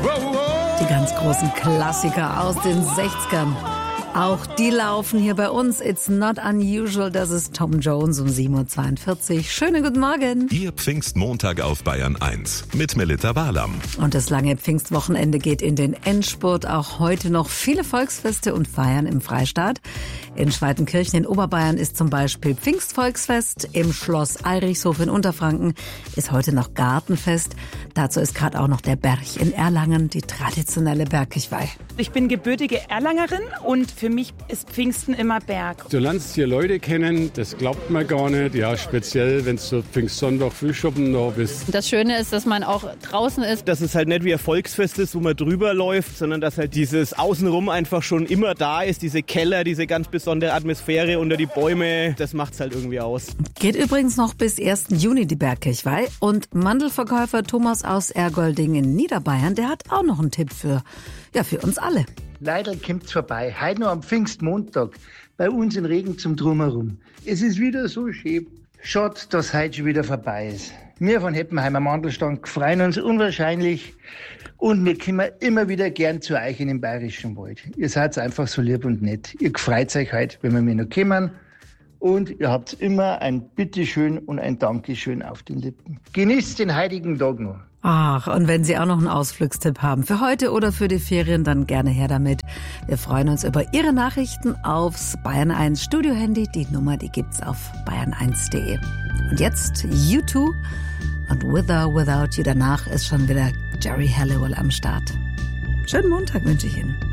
Die ganz großen Klassiker aus den 60ern. Auch die laufen hier bei uns. It's not unusual. Das ist Tom Jones um 7.42 Uhr. Schönen guten Morgen. Ihr Pfingstmontag auf Bayern 1 mit Melitta Walam. Und das lange Pfingstwochenende geht in den Endspurt. Auch heute noch viele Volksfeste und Feiern im Freistaat. In Schweitenkirchen in Oberbayern ist zum Beispiel Pfingstvolksfest. Im Schloss Eirichshof in Unterfranken ist heute noch Gartenfest. Dazu ist gerade auch noch der Berg in Erlangen, die traditionelle Bergkirchweih. Ich bin gebürtige Erlangerin und für mich ist Pfingsten immer Berg. Du lernst hier Leute kennen, das glaubt man gar nicht. Ja, speziell, wenn du so Pfingstsonntag Frühschoppen da bist. Das Schöne ist, dass man auch draußen ist. Dass es halt nicht wie ein Volksfest ist, wo man drüber läuft, sondern dass halt dieses Außenrum einfach schon immer da ist. Diese Keller, diese ganz besondere Atmosphäre unter die Bäume, das macht's halt irgendwie aus. Geht übrigens noch bis 1. Juni die Bergkirchweih. Und Mandelverkäufer Thomas aus Ergolding in Niederbayern, der hat auch noch einen Tipp für uns alle. Leider kommt's vorbei. Heute noch am Pfingstmontag. Bei uns in Regen zum Drumherum. Es ist wieder so schön. Schade, dass heute schon wieder vorbei ist. Wir von Heppenheimer Mandelstand freuen uns unwahrscheinlich. Und wir kommen immer wieder gern zu euch in den Bayerischen Wald. Ihr seid einfach so lieb und nett. Ihr freut euch heute, wenn wir noch kommen. Und ihr habt immer ein Bitteschön und ein Dankeschön auf den Lippen. Genießt den heutigen Tag noch. Ach, und wenn Sie auch noch einen Ausflugstipp haben für heute oder für die Ferien, dann gerne her damit. Wir freuen uns über Ihre Nachrichten aufs Bayern 1 Studiohandy. Die Nummer, die gibt's auf bayern1.de. Und jetzt U2 und With or Without You. Danach ist schon wieder Jerry Halliwell am Start. Schönen Montag wünsche ich Ihnen.